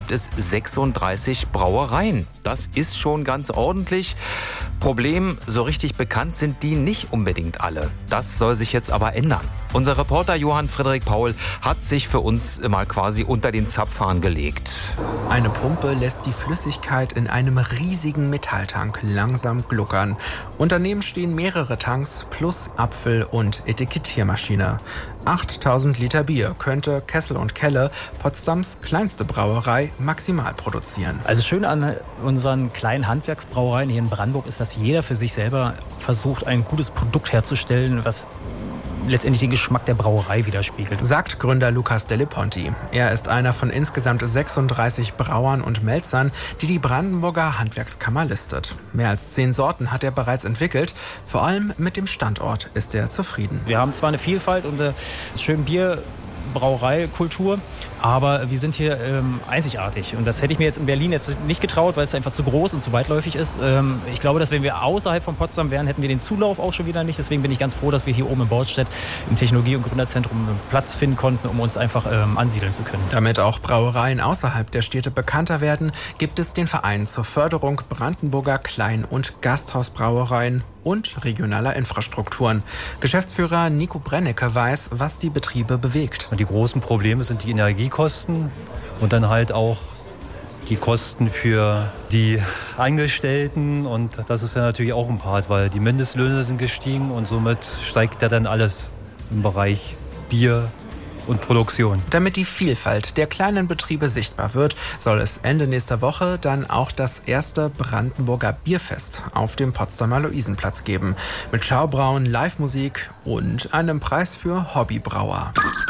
gibt es 36 Brauereien. Das ist schon ganz ordentlich. Problem, so richtig bekannt sind die nicht unbedingt alle. Das soll sich jetzt aber ändern. Unser Reporter Johann Friedrich Paul hat sich für uns mal quasi unter den Zapfhahn gelegt. Eine Pumpe lässt die Flüssigkeit in einem riesigen Metalltank langsam gluckern. Unternehmen stehen mehrere Tanks plus Apfel- und Etikettiermaschine. 8000 Liter Bier könnte Kessel und Kelle, Potsdams kleinste Brauerei, maximal produzieren. Also schön an unseren kleinen Handwerksbrauereien hier in Brandenburg ist, dass jeder für sich selber versucht, ein gutes Produkt herzustellen, was letztendlich den Geschmack der Brauerei widerspiegelt. Sagt Gründer Lukas Delle Ponti. Er ist einer von insgesamt 36 Brauern und Melzern, die Brandenburger Handwerkskammer listet. Mehr als 10 Sorten hat er bereits entwickelt. Vor allem mit dem Standort ist er zufrieden. Wir haben zwar eine Vielfalt und eine schöne Bierbrauereikultur, aber wir sind hier einzigartig. Und das hätte ich mir jetzt in Berlin jetzt nicht getraut, weil es einfach zu groß und zu weitläufig ist. Ich glaube, dass wenn wir außerhalb von Potsdam wären, hätten wir den Zulauf auch schon wieder nicht. Deswegen bin ich ganz froh, dass wir hier oben in Bordstedt im Technologie- und Gründerzentrum Platz finden konnten, um uns einfach ansiedeln zu können. Damit auch Brauereien außerhalb der Städte bekannter werden, gibt es den Verein zur Förderung Brandenburger Klein- und Gasthausbrauereien und regionaler Infrastrukturen. Geschäftsführer Nico Brennecke weiß, was die Betriebe bewegt. Und die großen Probleme sind die Energiekosten und dann halt auch die Kosten für die Angestellten. Und das ist ja natürlich auch ein Part, weil die Mindestlöhne sind gestiegen und somit steigt ja dann alles im Bereich Bier und Produktion. Damit die Vielfalt der kleinen Betriebe sichtbar wird, soll es Ende nächster Woche dann auch das erste Brandenburger Bierfest auf dem Potsdamer Luisenplatz geben. Mit Schaubrauen, Live-Musik und einem Preis für Hobbybrauer.